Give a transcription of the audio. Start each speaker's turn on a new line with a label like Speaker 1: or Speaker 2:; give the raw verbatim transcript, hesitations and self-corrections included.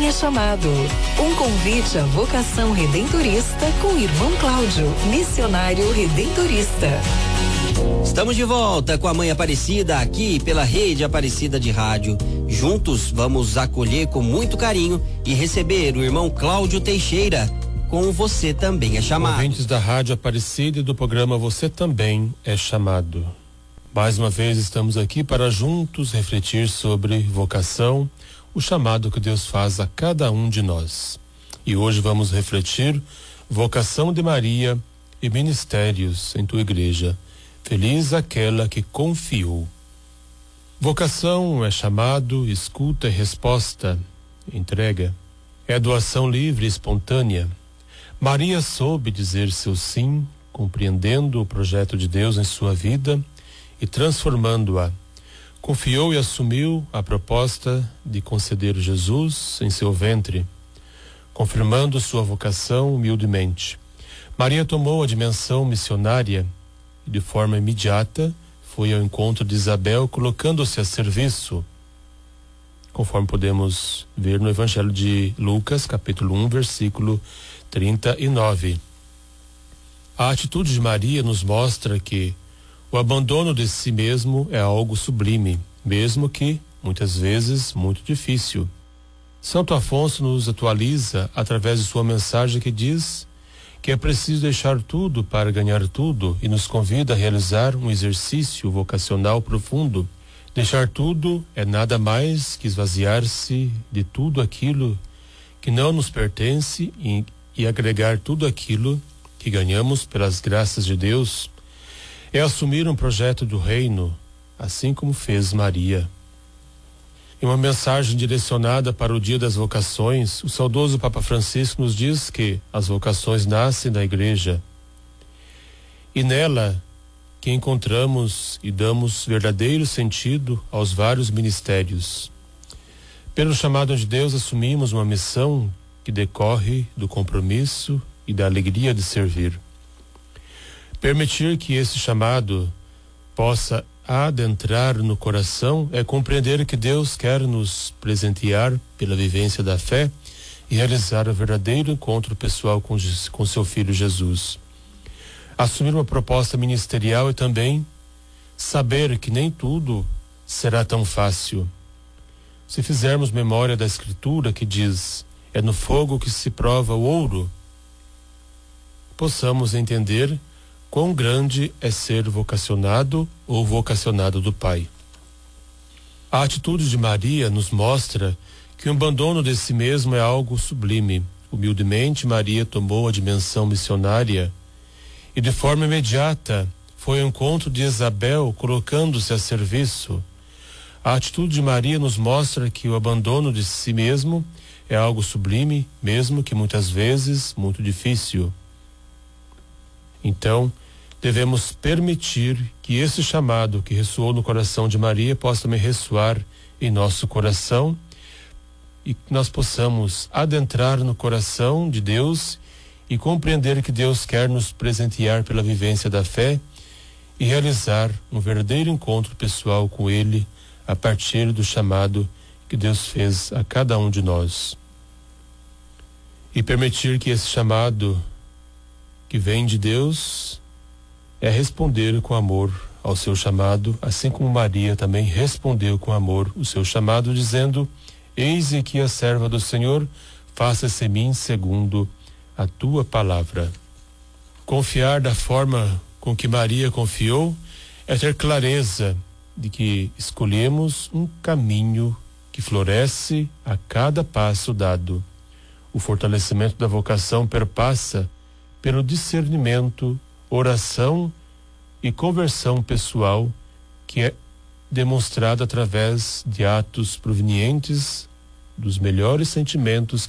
Speaker 1: também é chamado. Um convite à vocação redentorista com o irmão Cláudio, missionário redentorista.
Speaker 2: Estamos de volta com a Mãe Aparecida aqui pela Rede Aparecida de Rádio. Juntos vamos acolher com muito carinho e receber o irmão Cláudio Teixeira com Você Também é Chamado.
Speaker 3: Ouvintes da Rádio Aparecida e do programa Você Também é Chamado. Mais uma vez estamos aqui para juntos refletir sobre vocação, o chamado que Deus faz a cada um de nós. E hoje vamos refletir vocação de Maria e ministérios em tua igreja. Feliz aquela que confiou. Vocação é chamado, escuta e resposta, entrega. É doação livre e espontânea. Maria soube dizer seu sim, compreendendo o projeto de Deus em sua vida e transformando-a. Confiou e assumiu a proposta de conceder Jesus em seu ventre, confirmando sua vocação humildemente. Maria tomou a dimensão missionária e de forma imediata foi ao encontro de Isabel, colocando-se a serviço, conforme podemos ver no Evangelho de Lucas, capítulo um, versículo trinta e nove. A atitude de Maria nos mostra que o abandono de si mesmo é algo sublime, mesmo que, muitas vezes, muito difícil. Santo Afonso nos atualiza através de sua mensagem que diz que é preciso deixar tudo para ganhar tudo e nos convida a realizar um exercício vocacional profundo. Deixar tudo é nada mais que esvaziar-se de tudo aquilo que não nos pertence e, e agregar tudo aquilo que ganhamos pelas graças de Deus. É assumir um projeto do reino, assim como fez Maria. Em uma mensagem direcionada para o Dia das Vocações, o saudoso Papa Francisco nos diz que as vocações nascem da igreja e nela que encontramos e damos verdadeiro sentido aos vários ministérios. Pelo chamado de Deus, assumimos uma missão que decorre do compromisso e da alegria de servir. Permitir que esse chamado possa adentrar no coração é compreender que Deus quer nos presentear pela vivência da fé e realizar o verdadeiro encontro pessoal com, com seu Filho Jesus. Assumir uma proposta ministerial é também saber que nem tudo será tão fácil. Se fizermos memória da Escritura que diz, é no fogo que se prova o ouro, possamos entender quão grande é ser vocacionado ou vocacionado do Pai. A atitude de Maria nos mostra que o abandono de si mesmo é algo sublime. Humildemente, Maria tomou a dimensão missionária e de forma imediata foi ao encontro de Isabel, colocando-se a serviço. A atitude de Maria nos mostra que o abandono de si mesmo é algo sublime, mesmo que muitas vezes muito difícil. Então, devemos permitir que esse chamado que ressoou no coração de Maria possa também ressoar em nosso coração e que nós possamos adentrar no coração de Deus e compreender que Deus quer nos presentear pela vivência da fé e realizar um verdadeiro encontro pessoal com Ele a partir do chamado que Deus fez a cada um de nós. E permitir que esse chamado que vem de Deus é responder com amor ao seu chamado, assim como Maria também respondeu com amor o seu chamado, dizendo, eis aqui a serva do Senhor, faça-se em mim segundo a tua palavra. Confiar da forma com que Maria confiou é ter clareza de que escolhemos um caminho que floresce a cada passo dado. O fortalecimento da vocação perpassa pelo discernimento, oração e conversão pessoal que é demonstrada através de atos provenientes dos melhores sentimentos